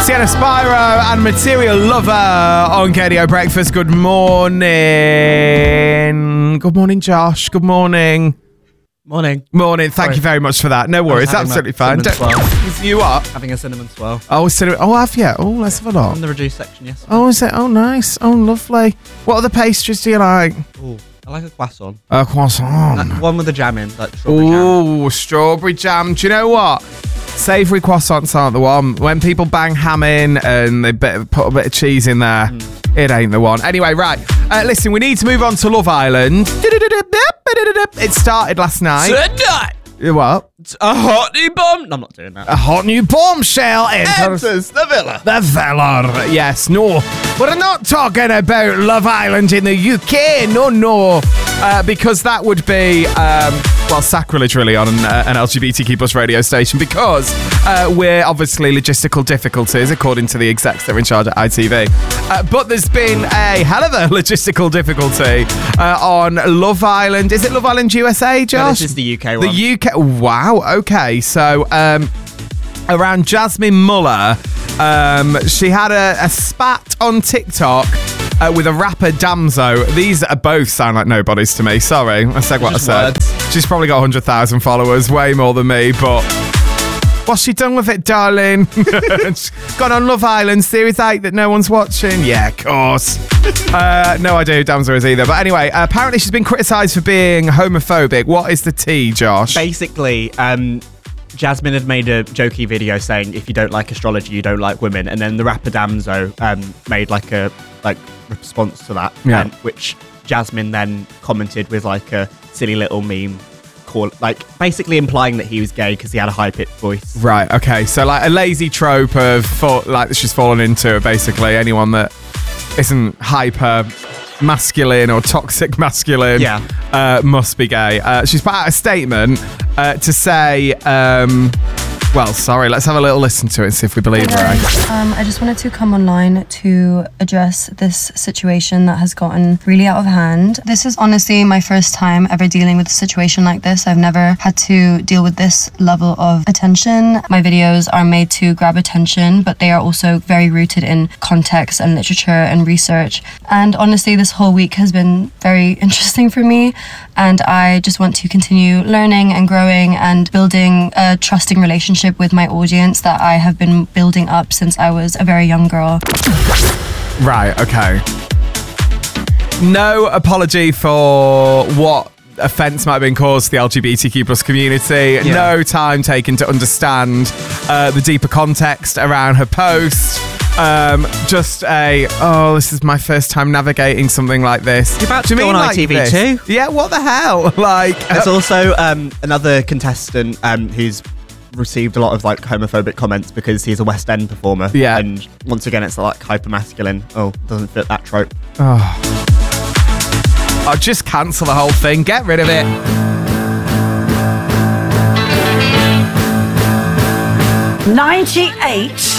Sienna Spyro and Material Lover on KDO Breakfast. Good morning. Good morning, Josh. Good morning. Morning. Thank you very much for that. No worries. Absolutely fine. You are? Having a cinnamon swirl. Oh, cinnamon. Oh, have you? Oh, let's have a look. In the reduced section, yes. Oh, is it? Oh, nice. Oh, lovely. What other pastries do you like? Ooh, I like a croissant. A croissant. One with the jam in, like strawberry jam. Ooh, strawberry jam. Do you know what? Savoury croissants aren't the one. When people bang ham in and they put a bit of cheese in there, it ain't the one. Anyway, right. Listen, we need to move on to Love Island. It started last night. Tonight! What? It's a hot new bomb. No, I'm not doing that. A hot new bombshell enters the villa. The villa. Yes, no. We're not talking about Love Island in the UK. No. Because that would be, sacrilege really on an LGBTQ plus radio station, because we're obviously logistical difficulties, according to the execs that are in charge at ITV. But there's been a hell of a logistical difficulty on Love Island. Is it Love Island USA, Josh? No, this is the UK one. The UK. Wow. Okay. So, around Jasmine Muller, she had a spat on TikTok with a rapper Damso. These are both sound like nobodies to me. Sorry, I said what I said. Words. She's probably got 100,000 followers, way more than me, but what's she done with it, darling? Gone on Love Island, Series 8 that no one's watching? Yeah, of course. No idea who Damso is either. But anyway, apparently she's been criticised for being homophobic. What is the tea, Josh? Basically, Jasmine had made a jokey video saying, if you don't like astrology, you don't like women. And then the rapper Damso made like a response to that, which Jasmine then commented with like a silly little meme, basically implying that he was gay because he had a high-pitched voice. Right, okay. So like a lazy trope of she's fallen into, basically anyone that isn't hyper masculine or toxic masculine must be gay. She's put out a statement to say, let's have a little listen to it and see if we believe her. I just wanted to come online to address this situation that has gotten really out of hand. This is honestly my first time ever dealing with a situation like this. I've never had to deal with this level of attention. My videos are made to grab attention, but they are also very rooted in context and literature and research. And honestly, this whole week has been very interesting for me, and I just want to continue learning and growing and building a trusting relationship with my audience that I have been building up since I was a very young girl. Right, okay. No apology for what offence might have been caused to the LGBTQ plus community. Yeah. No time taken to understand the deeper context around her post. Just this is my first time navigating something like this. You're about to go on ITV too? Yeah, what the hell? There's also another contestant who's received a lot of homophobic comments because he's a West End performer. Yeah. And once again, it's hyper masculine. Oh, doesn't fit that trope. Oh. I'll just cancel the whole thing. Get rid of it. 98